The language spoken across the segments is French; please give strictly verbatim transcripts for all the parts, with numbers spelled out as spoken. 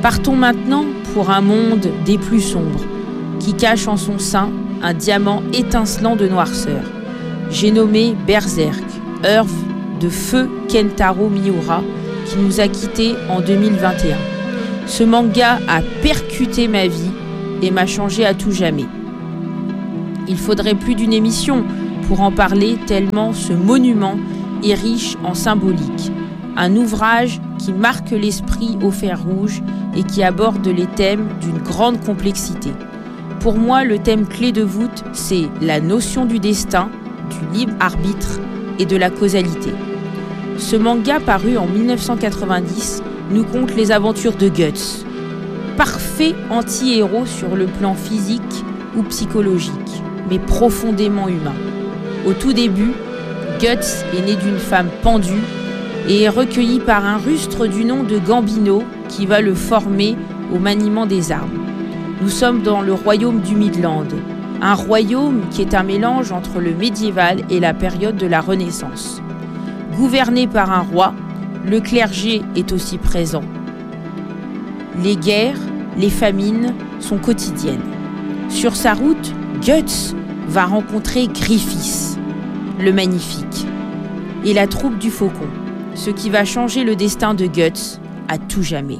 Partons maintenant pour un monde des plus sombres, qui cache en son sein un diamant étincelant de noirceur. J'ai nommé Berserk, œuvre de feu Kentaro Miura, qui nous a quittés en deux mille vingt et un. Ce manga a percuté ma vie et m'a changé à tout jamais. Il faudrait plus d'une émission pour en parler tellement ce monument est riche en symbolique. Un ouvrage qui marque l'esprit au fer rouge et qui aborde les thèmes d'une grande complexité. Pour moi, le thème clé de voûte, c'est la notion du destin, du libre arbitre et de la causalité. Ce manga, paru en dix-neuf cent quatre-vingt-dix, nous conte les aventures de Guts, parfait anti-héros sur le plan physique ou psychologique, mais profondément humain. Au tout début, Guts est né d'une femme pendue et est recueilli par un rustre du nom de Gambino qui va le former au maniement des armes. Nous sommes dans le royaume du Midland, un royaume qui est un mélange entre le médiéval et la période de la Renaissance. Gouverné par un roi, le clergé est aussi présent. Les guerres, les famines sont quotidiennes. Sur sa route, Guts va rencontrer Griffiths, le magnifique, et la troupe du Faucon, ce qui va changer le destin de Guts à tout jamais.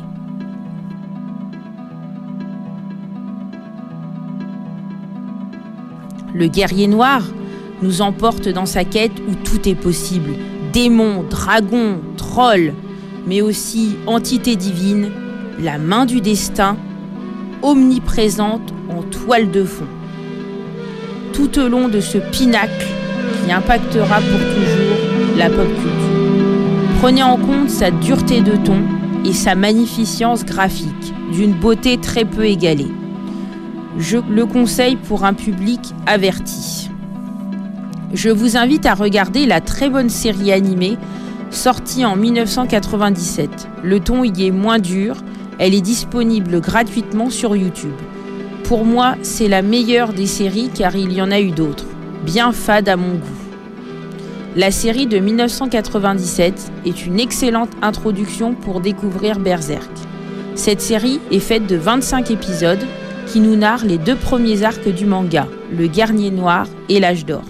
Le guerrier noir nous emporte dans sa quête où tout est possible. Démons, dragons, trolls, mais aussi entité divine, la main du destin, omniprésente en toile de fond. Tout au long de ce pinacle qui impactera pour toujours la pop culture. Prenez en compte sa dureté de ton et sa magnificence graphique, d'une beauté très peu égalée. Je le conseille pour un public averti. Je vous invite à regarder la très bonne série animée sortie en dix-neuf cent quatre-vingt-dix-sept. Le ton y est moins dur, elle est disponible gratuitement sur YouTube. Pour moi, c'est la meilleure des séries car il y en a eu d'autres, bien fades à mon goût. La série de dix-neuf cent quatre-vingt-dix-sept est une excellente introduction pour découvrir Berserk. Cette série est faite de vingt-cinq épisodes qui nous narrent les deux premiers arcs du manga, le Guerrier Noir et l'Âge d'Or.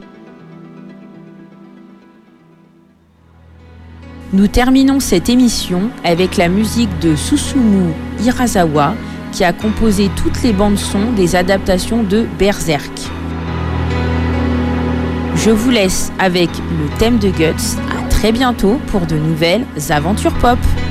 Nous terminons cette émission avec la musique de Susumu Hirasawa qui a composé toutes les bandes-son des adaptations de Berserk. Je vous laisse avec le thème de Guts. À très bientôt pour de nouvelles aventures pop.